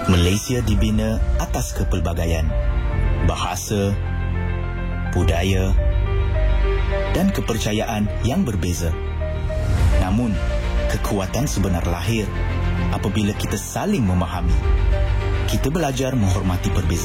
Malaysia dibina atas kepelbagaian, bahasa, budaya dan kepercayaan yang berbeza. Namun, kekuatan sebenar lahir apabila kita saling memahami. Kita belajar menghormati perbezaan